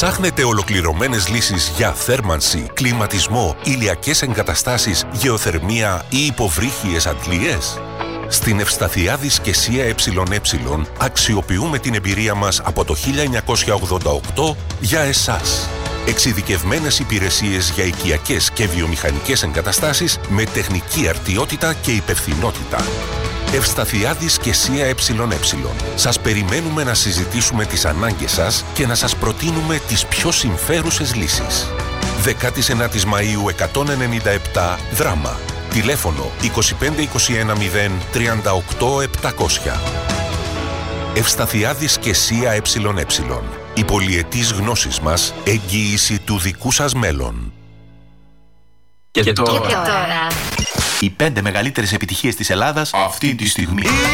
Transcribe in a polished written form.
Ψάχνετε ολοκληρωμένες λύσεις για θέρμανση, κλιματισμό, ηλιακές εγκαταστάσεις, γεωθερμία ή υποβρύχιες αντλίες? Στην Ευσταθιάδης και ΣΥΑ ΕΕ αξιοποιούμε την εμπειρία μας από το 1988 για εσάς. Εξειδικευμένες υπηρεσίες για οικιακές και βιομηχανικές εγκαταστάσεις με τεχνική αρτιότητα και υπευθυνότητα. Ευσταθιάδης και ΣΥΑ ΕΕ. Σας περιμένουμε να συζητήσουμε τις ανάγκες σας και να σας προτείνουμε τις πιο συμφέρουσες λύσεις. 19 Μαΐου 197 Δράμα. Τηλέφωνο 2521 0 38 700. Ευσταθιάδης και ΣΥΑ ΕΕ. Η πολυετής γνώσης μας, εγγύηση του δικού σας μέλλον. Και τώρα. Οι 5 μεγαλύτερες επιτυχίες της Ελλάδας αυτή τη στιγμή.